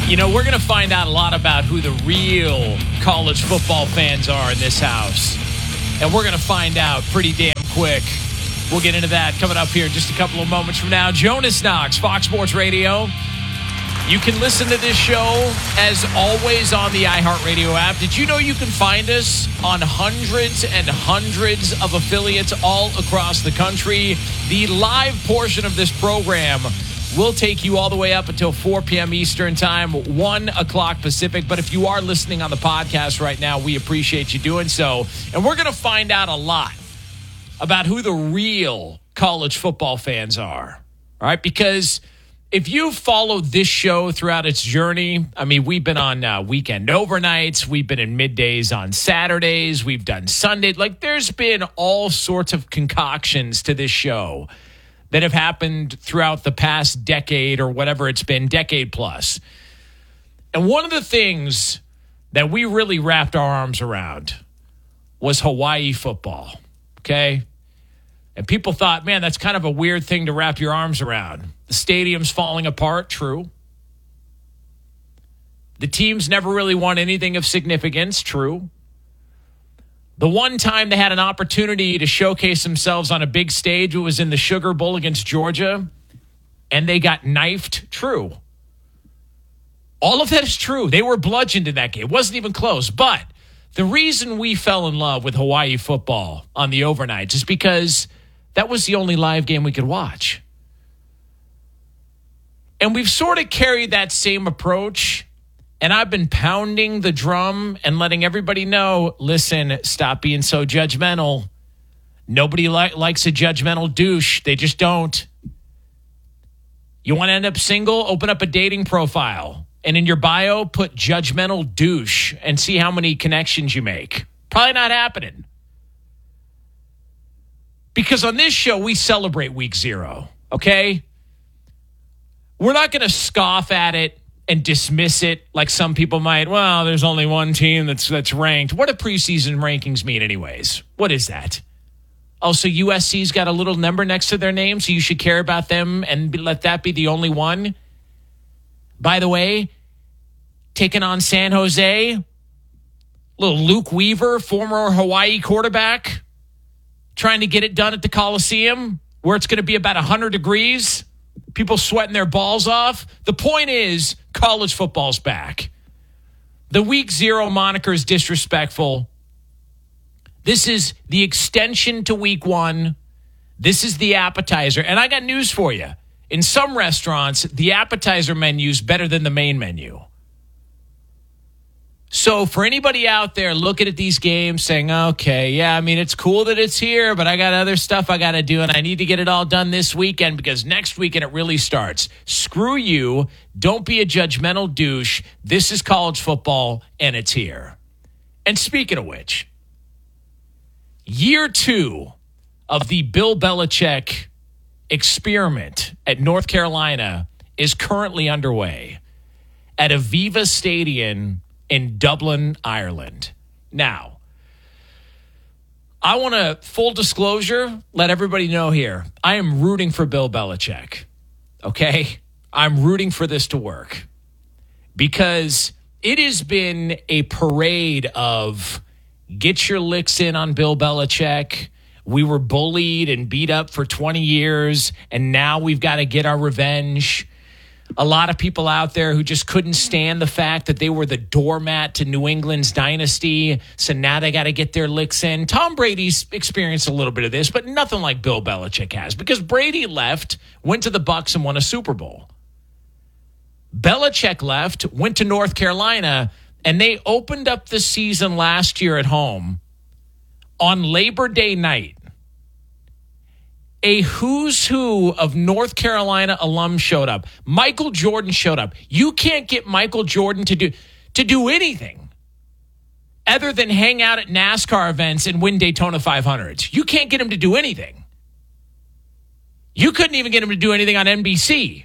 You know, we're going to find out a lot about who the real college football fans are in this house. And we're going to find out pretty damn quick. We'll get into that coming up here in just a couple of moments from now. Jonas Knox, Fox Sports Radio. You can listen to this show, as always, on the iHeartRadio app. Did you know you can find us on hundreds and hundreds of affiliates all across the country? The live portion of this program will take you all the way up until 4 p.m. Eastern Time, 1 o'clock Pacific. But if you are listening on the podcast right now, we appreciate you doing so. And we're going to find out a lot about who the real college football fans are. All right? Because if you followed this show throughout its journey, I mean, we've been on weekend overnights. We've been in middays on Saturdays. We've done Sunday. Like, there's been all sorts of concoctions to this show that have happened throughout the past decade or whatever it's been, decade plus. And one of the things that we really wrapped our arms around was Hawaii football, okay? And people thought, man, that's kind of a weird thing to wrap your arms around. The stadium's falling apart, true. The teams never really won anything of significance, true. The one time they had an opportunity to showcase themselves on a big stage, it was in the Sugar Bowl against Georgia, and they got knifed, true. All of that is true. They were bludgeoned in that game. It wasn't even close. But the reason we fell in love with Hawaii football on the overnights is because that was the only live game we could watch. And we've sort of carried that same approach. And I've been pounding the drum and letting everybody know, listen, stop being so judgmental. Nobody likes a judgmental douche. They just don't. You want to end up single? Open up a dating profile. And in your bio, put judgmental douche and see how many connections you make. Probably not happening. Because on this show, we celebrate week 0, okay? We're not going to scoff at it and dismiss it like some people might. Well, there's only one team that's ranked. What do preseason rankings mean anyways? What is that? Oh, so USC's got a little number next to their name, so you should care about them and let that be the only one? By the way, taking on San Jose, little Luke Weaver, former Hawaii quarterback, trying to get it done at the Coliseum, where it's going to be about 100 degrees. People sweating their balls off. The point is, college football's back. The week 0 moniker is disrespectful. This is the extension to week 1. This is the appetizer. And I got news for you. In some restaurants, the appetizer menu is better than the main menu. So for anybody out there looking at these games saying, okay, yeah, I mean, it's cool that it's here, but I got other stuff I got to do, and I need to get it all done this weekend because next weekend it really starts. Screw you. Don't be a judgmental douche. This is college football, and it's here. And speaking of which, year 2 of the Bill Belichick experiment at North Carolina is currently underway at Aviva Stadium in Dublin, Ireland. Now, I want to, full disclosure, let everybody know here, I am rooting for Bill Belichick, okay? I'm rooting for this to work because it has been a parade of get your licks in on Bill Belichick. We were bullied and beat up for 20 years, and now we've got to get our revenge. A lot of people out there who just couldn't stand the fact that they were the doormat to New England's dynasty, so now they got to get their licks in. Tom Brady's experienced a little bit of this, but nothing like Bill Belichick has, because Brady left, went to the Bucs, and won a Super Bowl. Belichick left, went to North Carolina, and they opened up the season last year at home on Labor Day night. A who's who of North Carolina alums showed up. Michael Jordan showed up. You can't get Michael Jordan to do anything other than hang out at NASCAR events and win Daytona 500s. You can't get him to do anything. You couldn't even get him to do anything on NBC.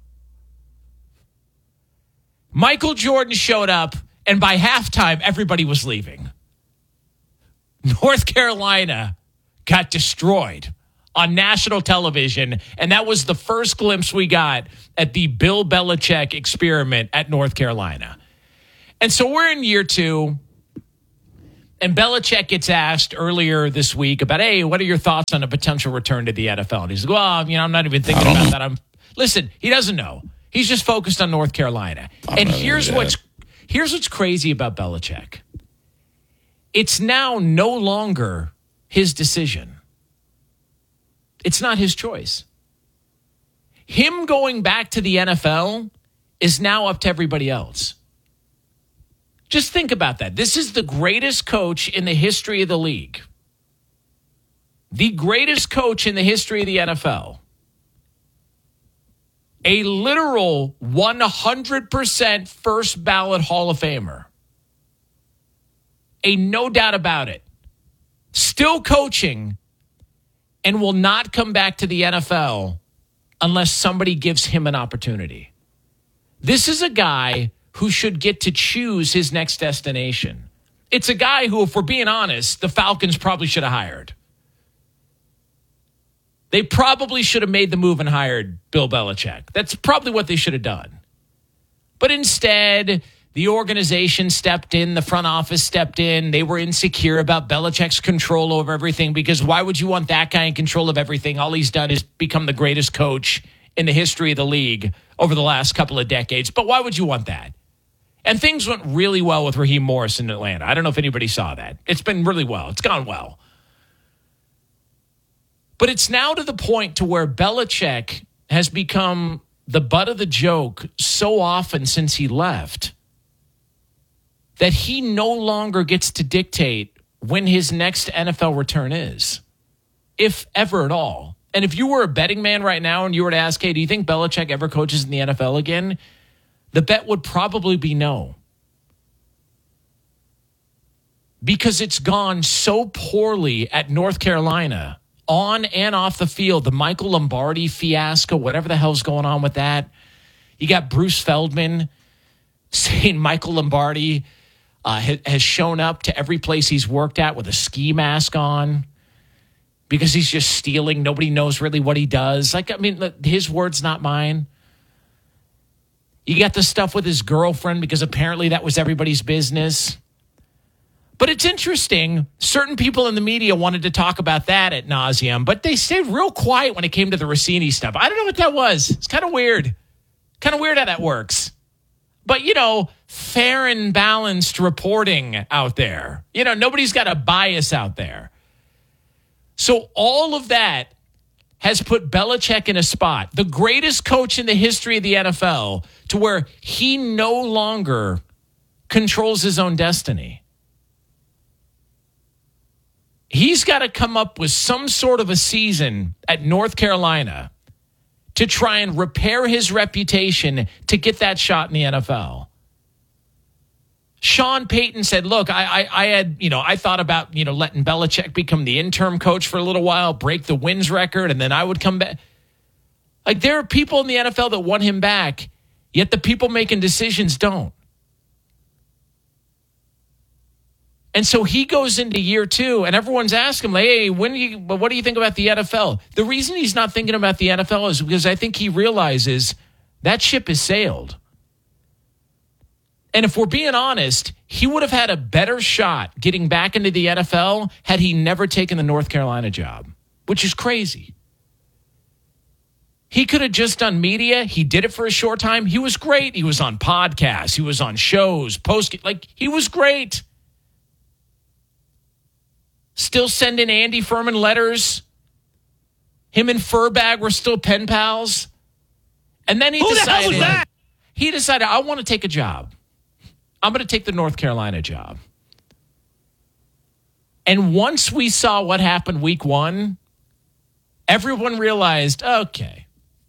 Michael Jordan showed up, and by halftime, everybody was leaving. North Carolina got destroyed on national television, and that was the first glimpse we got at the Bill Belichick experiment at North Carolina. And so we're in year 2, and Belichick gets asked earlier this week about, hey, what are your thoughts on a potential return to the NFL? And he's like, well, I'm not even thinking about that. Listen, he doesn't know. He's just focused on North Carolina. And here's what's crazy about Belichick. It's now no longer his decision. It's not his choice. Him going back to the NFL is now up to everybody else. Just think about that. This is the greatest coach in the history of the league. The greatest coach in the history of the NFL. A literal 100% first ballot Hall of Famer. A no doubt about it. Still coaching and will not come back to the NFL unless somebody gives him an opportunity. This is a guy who should get to choose his next destination. It's a guy who, if we're being honest, the Falcons probably should have hired. They probably should have made the move and hired Bill Belichick. That's probably what they should have done. But instead, the organization stepped in, the front office stepped in. They were insecure about Belichick's control over everything, because why would you want that guy in control of everything? All he's done is become the greatest coach in the history of the league over the last couple of decades. But why would you want that? And things went really well with Raheem Morris in Atlanta. I don't know if anybody saw that. It's been really well. It's gone well. But it's now to the point to where Belichick has become the butt of the joke so often since he left that he no longer gets to dictate when his next NFL return is, if ever at all. And if you were a betting man right now and you were to ask, hey, do you think Belichick ever coaches in the NFL again? The bet would probably be no. Because it's gone so poorly at North Carolina, on and off the field. The Michael Lombardi fiasco, whatever the hell's going on with that. You got Bruce Feldman saying Michael Lombardi has shown up to every place he's worked at with a ski mask on because he's just stealing. Nobody knows really what he does. His words, not mine. You got the stuff with his girlfriend because apparently that was everybody's business. But it's interesting. Certain people in the media wanted to talk about that ad nauseum, but they stayed real quiet when it came to the Rossini stuff. I don't know what that was. It's kind of weird. Kind of weird how that works. But, fair and balanced reporting out there. Nobody's got a bias out there. So all of that has put Belichick in a spot, the greatest coach in the history of the NFL, to where he no longer controls his own destiny. He's got to come up with some sort of a season at North Carolina to try and repair his reputation to get that shot in the NFL. Sean Payton said, look, I thought about, letting Belichick become the interim coach for a little while, break the wins record, and then I would come back. There are people in the NFL that want him back, yet the people making decisions don't. And so he goes into year 2, and everyone's asking him, hey, what do you think about the NFL? The reason he's not thinking about the NFL is because I think he realizes that ship has sailed. And if we're being honest, he would have had a better shot getting back into the NFL had he never taken the North Carolina job, which is crazy. He could have just done media. He did it for a short time. He was great. He was on podcasts. He was on shows, he was great. Still sending Andy Furman letters. Him and Furbag were still pen pals. And then he decided, I want to take a job. I'm going to take the North Carolina job. And once we saw what happened week 1, everyone realized, okay,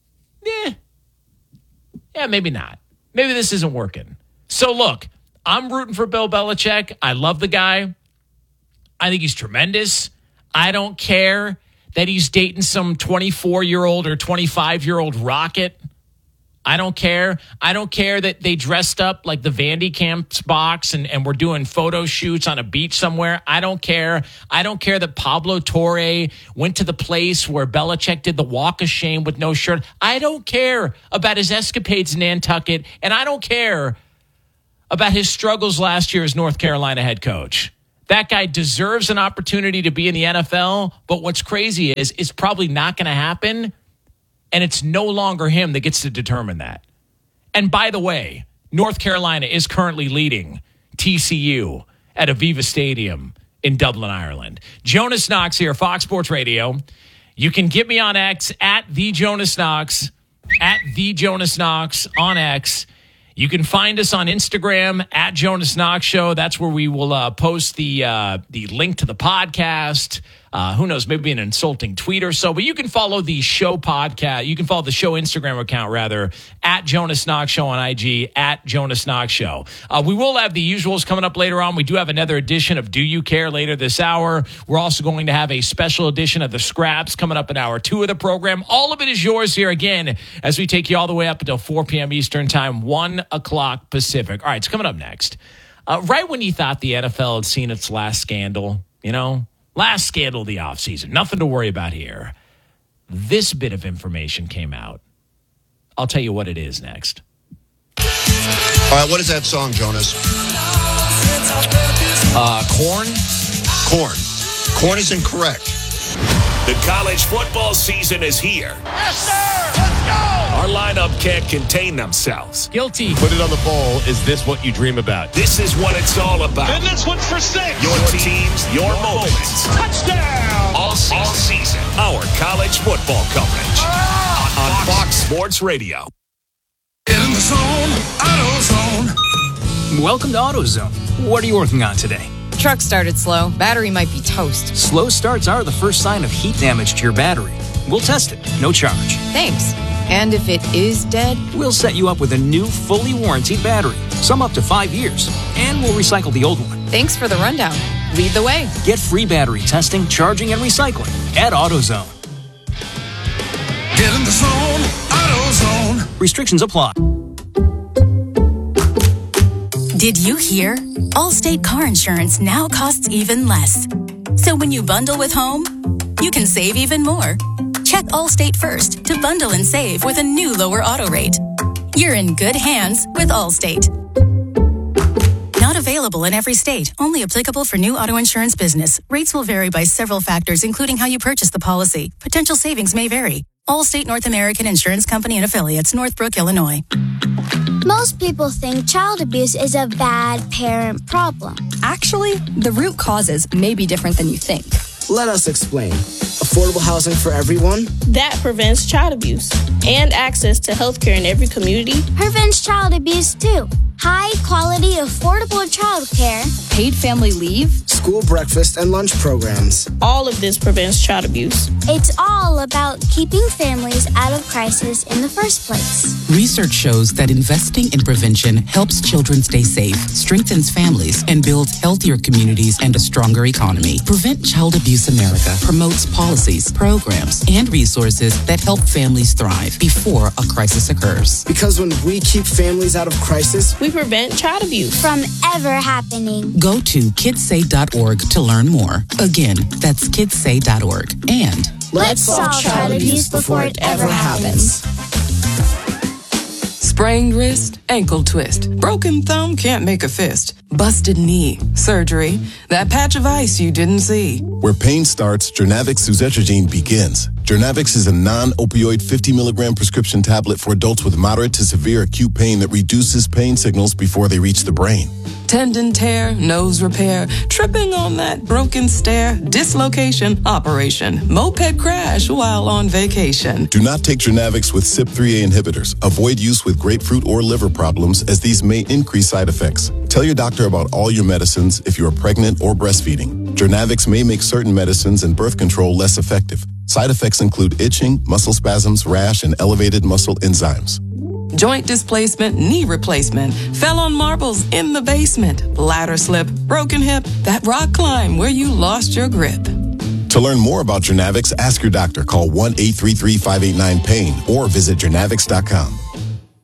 maybe not. Maybe this isn't working. So look, I'm rooting for Bill Belichick. I love the guy. I think he's tremendous. I don't care that he's dating some 24-year-old or 25-year-old rocket. I don't care. I don't care that they dressed up like the Vandy Camp's box and we're doing photo shoots on a beach somewhere. I don't care. I don't care that Pablo Torre went to the place where Belichick did the walk of shame with no shirt. I don't care about his escapades in Nantucket, and I don't care about his struggles last year as North Carolina head coach. That guy deserves an opportunity to be in the NFL, but what's crazy is it's probably not going to happen. And it's no longer him that gets to determine that. And by the way, North Carolina is currently leading TCU at Aviva Stadium in Dublin, Ireland. Jonas Knox here, Fox Sports Radio. You can get me on X at @TheJonasKnox, @TheJonasKnox on X. You can find us on Instagram at Jonas Knox Show. That's where we will post the link to the podcast. Who knows, maybe an insulting tweet or so. But you can follow the show podcast. You can follow the show Instagram account, rather, at Jonas Knox Show on IG, at Jonas Knox Show. We will have the usuals coming up later on. We do have another edition of Do You Care later this hour. We're also going to have a special edition of the Scraps coming up in hour 2 of the program. All of it is yours here again as we take you all the way up until 4 p.m. Eastern time, 1 o'clock Pacific. All right, it's coming up next. Right when you thought the NFL had seen its last scandal, last scandal of the offseason. Nothing to worry about here. This bit of information came out. I'll tell you what it is next. All right, what is that song, Jonas? Corn? Corn. Corn is incorrect. The college football season is here. Yes, sir! Let's go! Our lineup can't contain themselves. Guilty. Put it on the poll. Is this what you dream about? This is what it's all about. And this one's for 6. Your teams, your moments. Touchdown! All season. Our college football coverage. On Fox Sports Radio. In the zone, AutoZone. Welcome to AutoZone. What are you working on today? Truck started slow. Battery might be toast. Slow starts are the first sign of heat damage to your battery. We'll test it, no charge. Thanks. And if it is dead? We'll set you up with a new, fully warranted battery, some up to 5 years, and we'll recycle the old one. Thanks for the rundown. Lead the way. Get free battery testing, charging, and recycling at AutoZone. Get in the zone, AutoZone. Restrictions apply. Did you hear? Allstate car insurance now costs even less. So when you bundle with home, you can save even more. Check Allstate first to bundle and save with a new lower auto rate. You're in good hands with Allstate. Not available in every state. Only applicable for new auto insurance business. Rates will vary by several factors, including how you purchase the policy. Potential savings may vary. Allstate North American Insurance Company and Affiliates, Northbrook, Illinois. Most people think child abuse is a bad parent problem. Actually, the root causes may be different than you think. Let us explain. Affordable housing for everyone? That prevents child abuse. And access to health care in every community prevents child abuse too. High quality, affordable child care. Paid family leave. School breakfast and lunch programs. All of this prevents child abuse. It's all about keeping families out of crisis in the first place. Research shows that investing in prevention helps children stay safe, strengthens families, and builds healthier communities and a stronger economy. Prevent Child Abuse America promotes policies, programs, and resources that help families thrive before a crisis occurs. Because when we keep families out of crisis, we prevent child abuse from ever happening. Go to kidssay.org to learn more. Again, that's kidssay.org. And let's solve child abuse before it ever happens. Sprained wrist, ankle twist. Broken thumb, can't make a fist. Busted knee, surgery. That patch of ice you didn't see. Where pain starts, Jernavix suzetrigine begins. Jernavix is a non-opioid 50 milligram prescription tablet for adults with moderate to severe acute pain that reduces pain signals before they reach the brain. Tendon tear, nose repair, tripping on that broken stair, dislocation, operation, moped crash while on vacation. Do not take Jernavix with CYP3A inhibitors. Avoid use with grapefruit or liver problems, as these may increase side effects. Tell your doctor about all your medicines if you are pregnant or breastfeeding. Jernavix may make certain medicines and birth control less effective. Side effects include itching, muscle spasms, rash, and elevated muscle enzymes. Joint displacement, knee replacement, fell on marbles in the basement, ladder slip, broken hip, that rock climb where you lost your grip. To learn more about Jernavix, ask your doctor. Call 1-833-589-PAIN or visit Jernavix.com.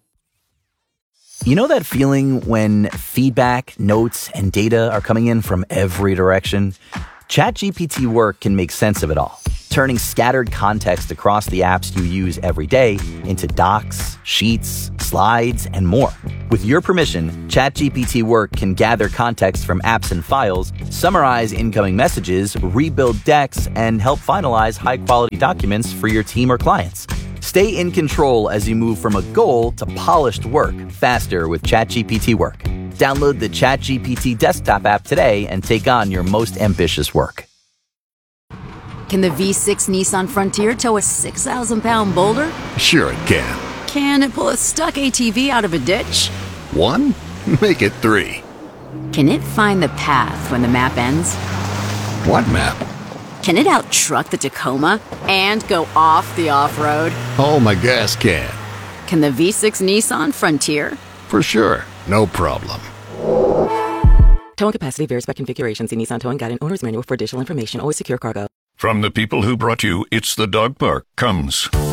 You know that feeling when feedback, notes, and data are coming in from every direction? ChatGPT Work can make sense of it all, turning scattered context across the apps you use every day into docs, sheets, slides, and more. With your permission, ChatGPT Work can gather context from apps and files, summarize incoming messages, rebuild decks, and help finalize high-quality documents for your team or clients. Stay in control as you move from a goal to polished work faster with ChatGPT Work. Download the ChatGPT desktop app today and take on your most ambitious work. Can the V6 Nissan Frontier tow a 6,000-pound boulder? Sure it can. Can it pull a stuck ATV out of a ditch? 1? Make it 3. Can it find the path when the map ends? What map? Can it out-truck the Tacoma and go off the off-road? Oh, my gas can. Can the V6 Nissan Frontier? For sure. No problem. Towing capacity varies by configuration. See Nissan Towing Guide and Owner's Manual for additional information. Always secure cargo. From the people who brought you It's the Dog Park comes